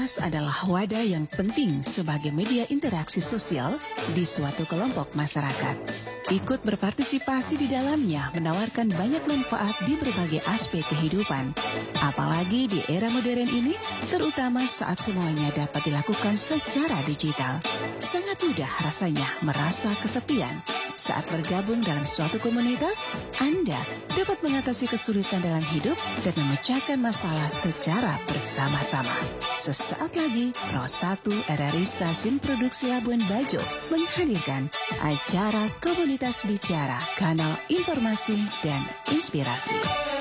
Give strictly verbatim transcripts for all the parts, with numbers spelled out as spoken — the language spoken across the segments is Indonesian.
Komunitas adalah wadah yang penting sebagai media interaksi sosial di suatu kelompok masyarakat. Ikut berpartisipasi di dalamnya menawarkan banyak manfaat di berbagai aspek kehidupan. Apalagi di era modern ini, terutama saat semuanya dapat dilakukan secara digital. Sangat mudah rasanya merasa kesepian. Saat bergabung dalam suatu komunitas, Anda dapat mengatasi kesulitan dalam hidup dan memecahkan masalah secara bersama-sama. Sesaat lagi, Pro satu R R I Stasiun Produksi Labuan Bajo menghadirkan acara Komunitas Bicara, kanal informasi dan inspirasi.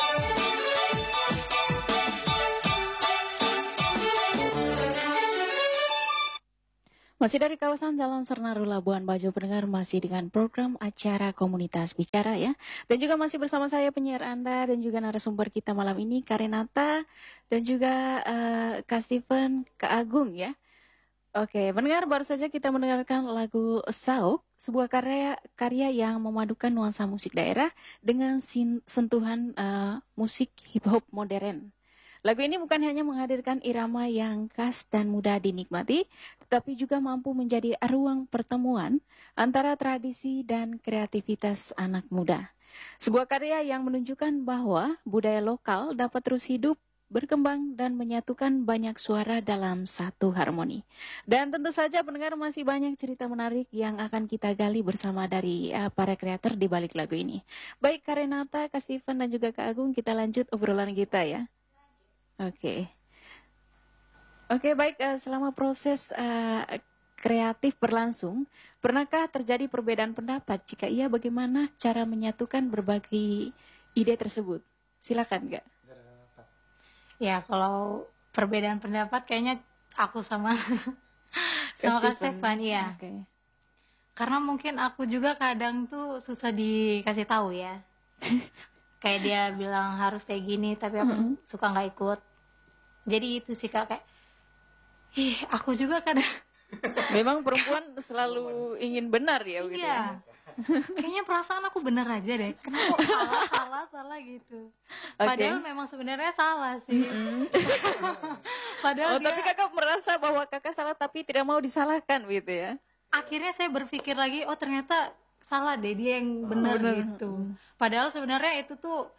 Masih dari kawasan Jalan Sernaru Labuan Bajo, pendengar masih dengan program acara Komunitas Bicara ya. Dan juga masih bersama saya penyiar Anda dan juga narasumber kita malam ini Kak Renata dan juga uh, Kak Steven, Kak Agung ya. Oke, pendengar, baru saja kita mendengarkan lagu Sauk, sebuah karya karya yang memadukan nuansa musik daerah dengan sin, sentuhan uh, musik hip hop modern. Lagu ini bukan hanya menghadirkan irama yang khas dan mudah dinikmati, tetapi juga mampu menjadi ruang pertemuan antara tradisi dan kreativitas anak muda. Sebuah karya yang menunjukkan bahwa budaya lokal dapat terus hidup, berkembang, dan menyatukan banyak suara dalam satu harmoni. Dan tentu saja pendengar, masih banyak cerita menarik yang akan kita gali bersama dari uh, para kreator di balik lagu ini. Baik Kak Renata, Kak Steven, dan juga Kak Agung, kita lanjut obrolan kita ya. Oke, okay. Oke okay, baik. Uh, selama proses uh, kreatif berlangsung, pernahkah terjadi perbedaan pendapat? Jika iya, bagaimana cara menyatukan berbagai ide tersebut? Silakan, Kak. Ya, kalau perbedaan pendapat kayaknya aku sama sama Kak Stefan, ya. Okay. Karena mungkin aku juga kadang tuh susah dikasih tahu ya. Kayak dia bilang harus kayak gini, tapi aku mm-hmm. suka nggak ikut. Jadi itu sih Kak, kayak, ih aku juga kadang. Memang perempuan selalu ingin benar ya begitu iya. Ya? Kayaknya perasaan aku benar aja deh. Kenapa salah, salah, salah gitu. Okay. Padahal memang sebenarnya salah sih. Mm-hmm. Padahal oh, dia, tapi kakak merasa bahwa kakak salah tapi tidak mau disalahkan gitu ya. Akhirnya saya berpikir lagi, oh ternyata salah deh, dia yang benar oh, gitu. Padahal sebenarnya itu tuh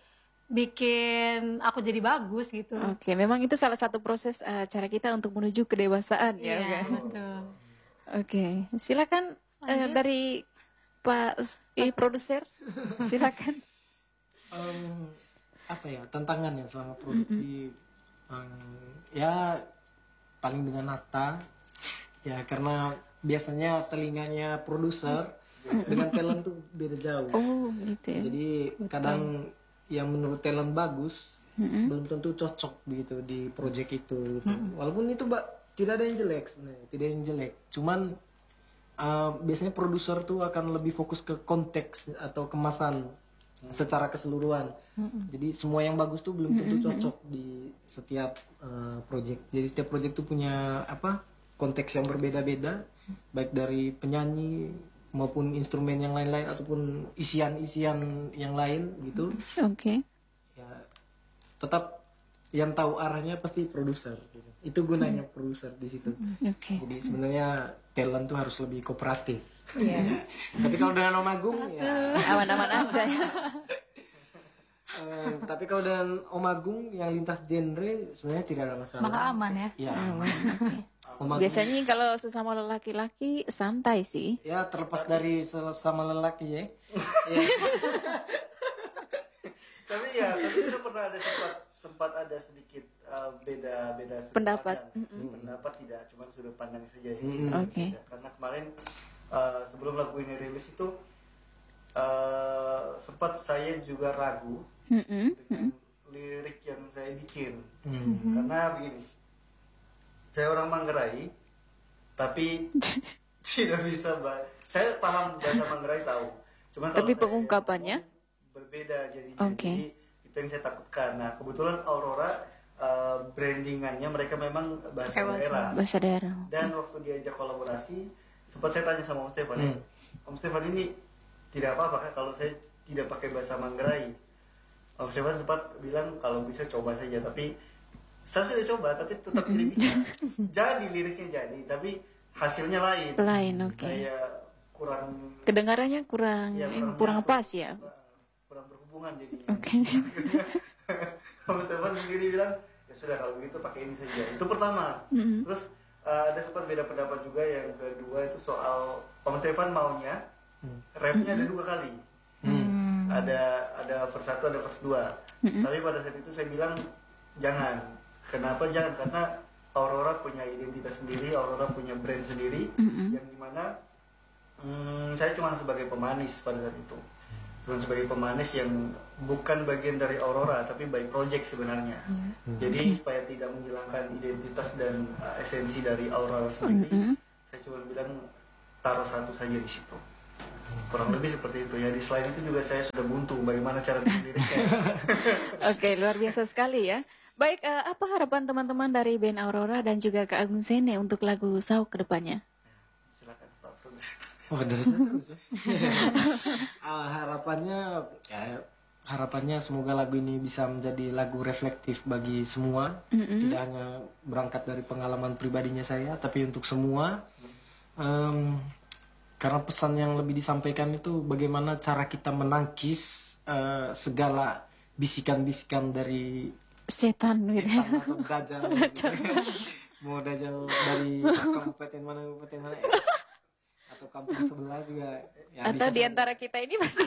bikin aku jadi bagus gitu. Oke, memang itu salah satu proses uh, cara kita untuk menuju kedewasaan ya. Iya, betul. Oke, silakan uh, dari Pak eh, produser, silakan. Um, apa ya tantangannya selama produksi? Mm-hmm. um, ya paling dengan Nata, ya karena biasanya telinganya produser mm-hmm. dengan talent tuh beda jauh. Oh, gitu ya. Jadi betul. Kadang yang menurut talent bagus mm-hmm. belum tentu cocok begitu di project itu gitu. Mm-hmm. Walaupun itu mbak tidak ada yang jelek sebenarnya, tidak ada yang jelek, cuman uh, biasanya produser tuh akan lebih fokus ke konteks atau kemasan mm-hmm. secara keseluruhan. Mm-hmm. Jadi semua yang bagus tuh belum tentu cocok mm-hmm. di setiap uh, project. Jadi setiap project tuh punya apa konteks yang berbeda-beda, mm-hmm. baik dari penyanyi maupun instrumen yang lain-lain ataupun isian-isian yang lain gitu. Oke. Okay. Ya tetap yang tahu arahnya pasti produser. Gitu. Itu gunanya hmm. produser di situ. Okay. Jadi sebenarnya talent tuh harus lebih kooperatif. Yeah. Tapi kalau dengan Om Agung ya aman-aman aja. Uh, tapi kalau dengan Om Agung yang lintas genre sebenarnya tidak ada masalah. Maka aman ya. Ya. Aman. Biasanya kalau sesama lelaki-laki santai sih. Ya terlepas dari sesama lelaki ya. Ya. Tapi ya, tapi itu pernah ada sempat sempat ada sedikit uh, beda beda sudut pendapat. pandang. Mm-hmm. Pendapat tidak, cuma sudut pandang saja ya. Mm-hmm. Oke. Okay. Karena kemarin uh, sebelum lagu ini rilis itu uh, sempat saya juga ragu mm-hmm. dengan lirik yang saya bikin. Mm-hmm. Karena begini, saya orang Manggarai, tapi tidak bisa bah- saya paham bahasa Manggarai tahu. Cuma tapi pengungkapannya berbeda jadinya. Okay. Jadi itu yang saya takutkan. Nah kebetulan Aurora uh, brandingannya mereka memang bahasa Bahasa. daerah. Bahasa daerah. Dan waktu diajak kolaborasi, sempat saya tanya sama Om Stefan, hmm. Om Stefan ini tidak apa-apa kalau saya tidak pakai bahasa Manggarai. Om Stefan sempat bilang kalau bisa coba saja, tapi saya sudah coba tapi tetap tidak bisa. Jadi liriknya jadi tapi hasilnya lain. Lain, oke. Okay. Kayak kurang kedengarannya kurang ya, kurang, kurang pas ya. Kurang berhubungan jadinya. Oke. Okay. Mas Stefan sendiri bilang ya sudah kalau begitu pakai ini saja. Itu pertama. Mm-hmm. Terus uh, ada sempat beda pendapat juga yang kedua itu soal Om Stefan maunya rapnya mm-hmm. ada dua kali. Mm-hmm. Ada ada verse satu ada verse dua. Mm-hmm. Tapi pada saat itu saya bilang jangan. Kenapa jangan? Karena Aurora punya identitas sendiri, Aurora punya brand sendiri, mm-hmm. yang dimana hmm, saya cuma sebagai pemanis pada saat itu, cuma sebagai pemanis yang bukan bagian dari Aurora tapi by project sebenarnya. Mm-hmm. Jadi supaya tidak menghilangkan identitas dan uh, esensi dari Aurora sendiri, mm-hmm. saya cuma bilang taruh satu saja di situ. Kurang lebih seperti itu ya. Di slide itu juga saya sudah buntu bagaimana cara mendirikan. Oke, luar biasa sekali ya. Baik, uh, apa harapan teman-teman dari band Aurora dan juga Kak Agung Sene untuk lagu Sauk ke depannya? Silakan Pak Produser. Oh, dari terus ya. uh, harapannya ya, harapannya semoga lagu ini bisa menjadi lagu reflektif bagi semua, mm-hmm. tidak hanya berangkat dari pengalaman pribadinya saya, tapi untuk semua. Um, karena pesan yang lebih disampaikan itu bagaimana cara kita menangkis uh, segala bisikan-bisikan dari setan, setan atau dajjal, gitu. Mau dajjal dari kabupaten mana kabupaten mana ya? Atau kampung sebelah juga ya, atau di antara kita ini pasti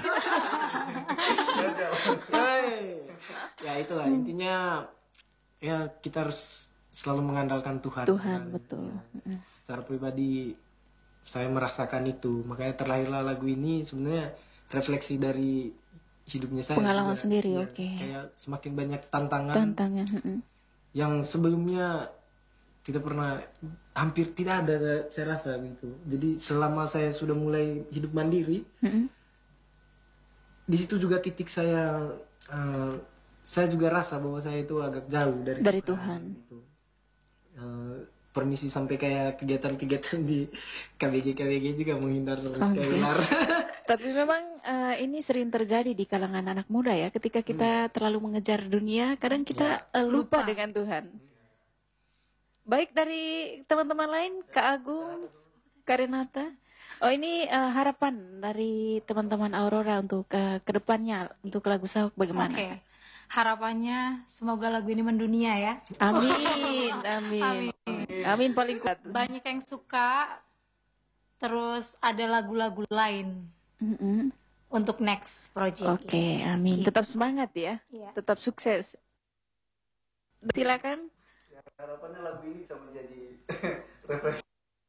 ya itulah intinya ya kita harus selalu mengandalkan Tuhan Tuhan betul ya, secara pribadi saya merasakan itu, makanya terlahirlah lagu ini sebenarnya refleksi dari hidupnya saya pengalaman juga, sendiri ya, oke okay. Kayak semakin banyak tantangan tantangan mm-hmm. yang sebelumnya tidak pernah, hampir tidak ada saya, saya rasa gitu. Jadi selama saya sudah mulai hidup mandiri, mm-hmm. di situ juga titik saya uh, saya juga rasa bahwa saya itu agak jauh dari, dari Tuhan, Tuhan. Gitu. Uh, permisi sampai kayak kegiatan-kegiatan di K B G K B G juga menghindar terus okay. Kayak tapi memang uh, ini sering terjadi di kalangan anak muda ya, ketika kita hmm. terlalu mengejar dunia, kadang kita ya. uh, lupa, lupa dengan Tuhan. Baik, dari teman-teman lain, Kak Agung, Kak Renata, oh ini uh, harapan dari teman-teman Aurora untuk uh, kedepannya untuk lagu Sauk bagaimana? Okay. Harapannya semoga lagu ini mendunia ya. Amin, amin, amin, amin paling kuat. Banyak yang suka, terus ada lagu-lagu lain. Mm-hmm. Untuk next project. Oke, okay, amin. Gitu. Tetap semangat ya, yeah. Tetap sukses. Silakan. Ya, harapannya lagu ini bisa menjadi referensi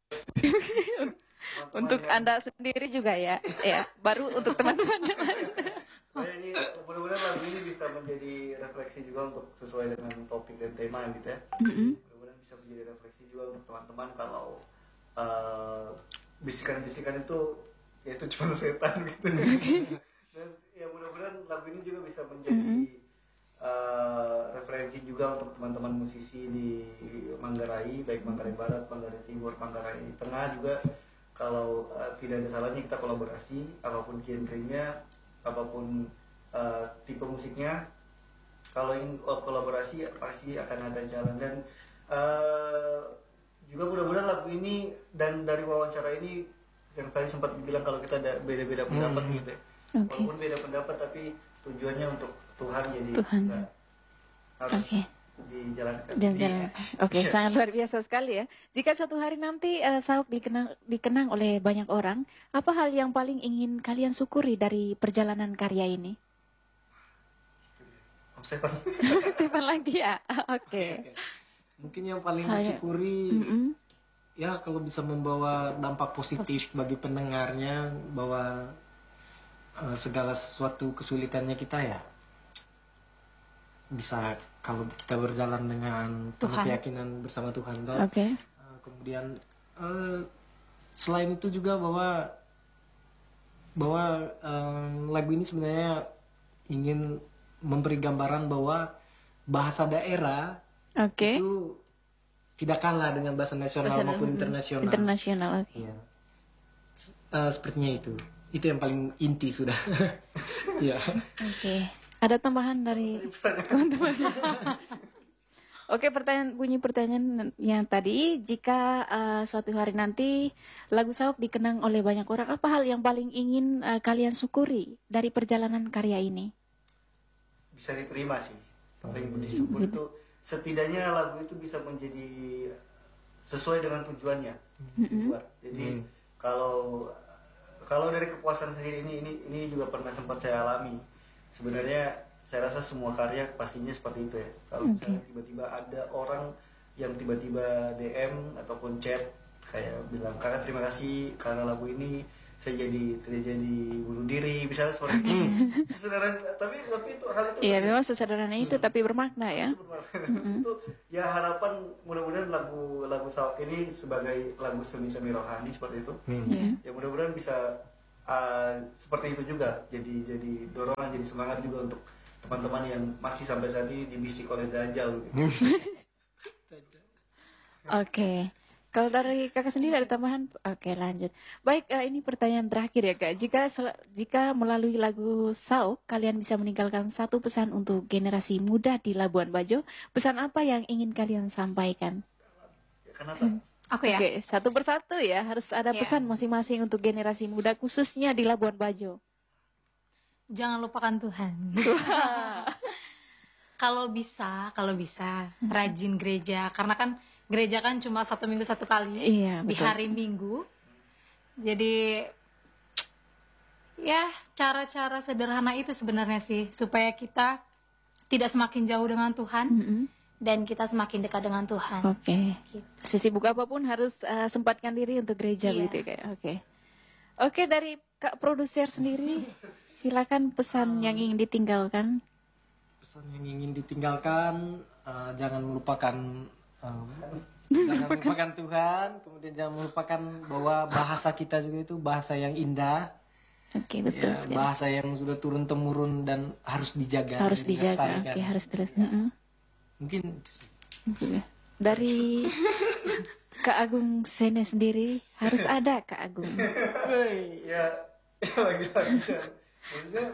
untuk Anda sendiri juga ya, ya. Baru untuk teman-teman yang lain. Ini mudah-mudahan lagu ini bisa menjadi refleksi juga untuk sesuai dengan topik dan tema gitu ya. Mm-hmm. Mudah-mudahan bisa menjadi refleksi juga untuk teman-teman kalau uh, bisikan-bisikan itu ya itu cuma setan gitu. Dan ya mudah-mudahan lagu ini juga bisa menjadi mm-hmm. uh, referensi juga untuk teman-teman musisi di Manggarai, baik Manggarai Barat, Manggarai Timur, Manggarai Tengah juga. Kalau uh, tidak ada salahnya kita kolaborasi, apapun genrenya, apapun uh, tipe musiknya. Kalau ingin uh, kolaborasi pasti akan ada jalan. Dan uh, juga mudah-mudahan lagu ini dan dari wawancara ini yang tadi sempat bilang kalau kita ada beda-beda pendapat hmm. gitu ya. Okay. Walaupun beda pendapat tapi tujuannya untuk Tuhan, jadi Tuhan. Kita harus okay. dijalankan. Jalan-jalan. Oke, okay, yeah. Sangat luar biasa sekali ya. Jika suatu hari nanti uh, Sauk dikenang dikenang oleh banyak orang, apa hal yang paling ingin kalian syukuri dari perjalanan karya ini? Om Stefan. Stefan lagi ya. Oke. Okay. Okay. Mungkin yang paling disyukuri mm-hmm. ya kalau bisa membawa dampak positif Positif. bagi pendengarnya, bahwa uh, segala sesuatu kesulitannya kita ya bisa kalau kita berjalan dengan penuh keyakinan bersama Tuhan. Oke. Okay. Uh, kemudian uh, selain itu juga bahwa bahwa um, lagu ini sebenarnya ingin memberi gambaran bahwa bahasa daerah okay. itu tidak kalah dengan bahasa nasional bahasa maupun internasional. Internasional, oke. Okay. Ya. Uh, sepertinya itu. Itu yang paling inti sudah. Ya. Oke. Okay. Ada tambahan dari teman-teman? Oke, pertanyaan bunyi pertanyaan yang tadi, jika uh, suatu hari nanti lagu Sauk dikenang oleh banyak orang, apa hal yang paling ingin uh, kalian syukuri dari perjalanan karya ini? Bisa diterima sih. Paling disyukur itu setidaknya lagu itu bisa menjadi sesuai dengan tujuannya. Mm-hmm. Jadi mm. kalau kalau dari kepuasan sendiri ini ini ini juga pernah sempat saya alami. Sebenarnya saya rasa semua karya pastinya seperti itu ya. Kalau Okay. misalnya tiba-tiba ada orang yang tiba-tiba D M ataupun chat kayak bilang, "Kakak terima kasih karena lagu ini saya jadi tidak jadi bunuh diri," misalnya seperti itu. Sesederhana, tapi tapi itu hal itu. Iya, memang sesederhana itu, hmm. tapi bermakna ya. Itu, mm-hmm. itu ya harapan mudah-mudahan lagu lagu Sauk ini sebagai lagu semi-semi rohani seperti itu. Hmm. Yeah. Ya mudah-mudahan bisa uh, seperti itu juga. Jadi jadi dorongan, jadi semangat juga untuk teman-teman yang masih sampai saat ini dibisik oleh Dajjal. Gitu. Oke. Kalau dari kakak sendiri ada tambahan? Oke, lanjut. Baik, uh, ini pertanyaan terakhir ya kak. Jika jika melalui lagu Sauk, kalian bisa meninggalkan satu pesan untuk generasi muda di Labuan Bajo, pesan apa yang ingin kalian sampaikan? Kenapa? Hmm. Aku ya. Oke, satu persatu ya. Harus ada Yeah. pesan masing-masing untuk generasi muda, khususnya di Labuan Bajo. Jangan lupakan Tuhan. Kalau bisa, kalau bisa rajin gereja, karena kan gereja kan cuma satu minggu satu kali, Iya, di betul. hari Minggu. Jadi ya cara-cara sederhana itu sebenarnya sih, supaya kita tidak semakin jauh dengan Tuhan Mm-mm. dan kita semakin dekat dengan Tuhan. Oke. Gitu. Sesibuk apapun harus uh, sempatkan diri untuk gereja Iya. gitu ya kayak. Oke. Oke, dari Kak produser sendiri, silakan pesan yang ingin ditinggalkan. Pesan yang ingin ditinggalkan, uh, jangan melupakan um, jangan melupakan Tuhan, kemudian jangan melupakan bahwa bahasa kita juga itu bahasa yang indah. Oke, betul Ya, sekali. bahasa yang sudah turun temurun dan harus dijaga. Harus dan dijaga. dilestarikan. Oke, harus terus. Mm-mm. Mungkin Oke. Dari Kak Agung Sene sendiri harus ada Kak Agung. Ya, ya lagi-lagi. Maksudnya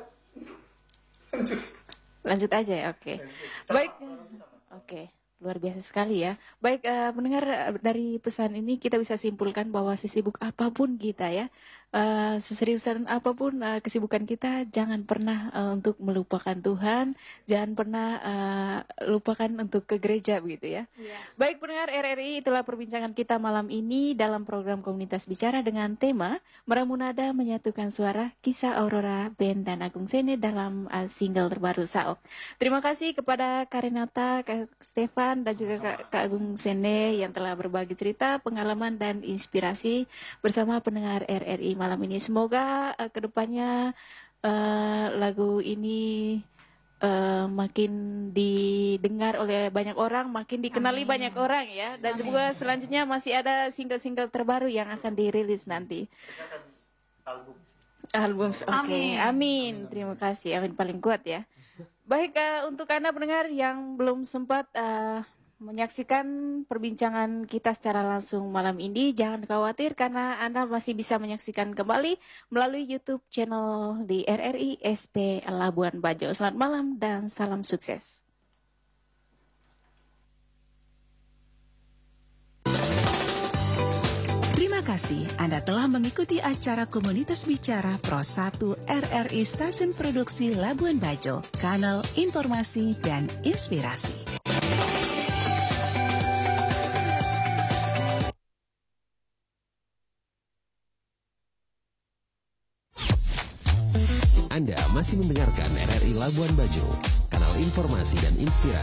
Lanjut aja ya, oke. Baik, oke, luar biasa sekali ya. Baik, uh, mendengar uh, dari pesan ini kita bisa simpulkan bahwa sesibuk apapun kita ya, uh, seseriusan apapun uh, kesibukan kita, jangan pernah uh, untuk melupakan Tuhan, jangan pernah uh, lupakan untuk ke gereja begitu ya. Iya. Baik pendengar R R I, itulah perbincangan kita malam ini dalam program Komunitas Bicara dengan tema Meramu Nada Menyatukan Suara, kisah Aurora Band dan Agung Sene dalam uh, single terbaru Sauk. Terima kasih kepada Kak Renata, Kak Stefan dan juga Kak, Kak Agung Sene yang telah berbagi cerita, pengalaman dan inspirasi bersama pendengar R R I malam ini. Semoga uh, kedepannya uh, lagu ini Uh, makin didengar oleh banyak orang, makin dikenali Amin. banyak orang ya. Dan juga selanjutnya masih ada single-single terbaru yang akan dirilis nanti. album. Album, oke. Amin. Amin. Terima kasih. Amin paling kuat ya. Baik, uh, untuk Anda pendengar yang belum sempat uh, menyaksikan perbincangan kita secara langsung malam ini, jangan khawatir karena Anda masih bisa menyaksikan kembali melalui YouTube channel di R R I S P Labuan Bajo. Selamat malam dan salam sukses. Terima kasih Anda telah mengikuti acara Komunitas Bicara Pro satu R R I Stasiun Produksi Labuan Bajo, kanal informasi dan inspirasi. Anda masih mendengarkan R R I Labuan Bajo, kanal informasi dan inspirasi.